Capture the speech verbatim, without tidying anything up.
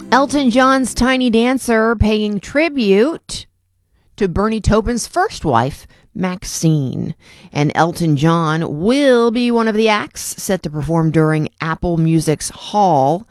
Elton John's Tiny Dancer paying tribute to Bernie Taupin's first wife, Maxine. And Elton John will be one of the acts set to perform during Apple Music's Hall